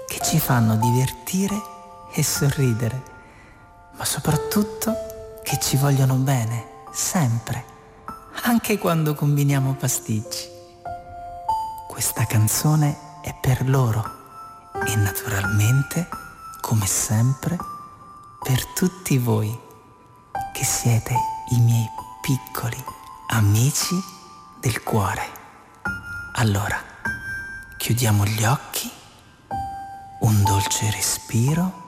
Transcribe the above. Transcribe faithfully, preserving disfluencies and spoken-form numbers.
che ci fanno divertire e sorridere, ma soprattutto che ci vogliono bene, sempre, anche quando combiniamo pasticci. Questa canzone è per loro e naturalmente, come sempre, per tutti voi che siete i miei piccoli amici del cuore. Allora, chiudiamo gli occhi, un dolce respiro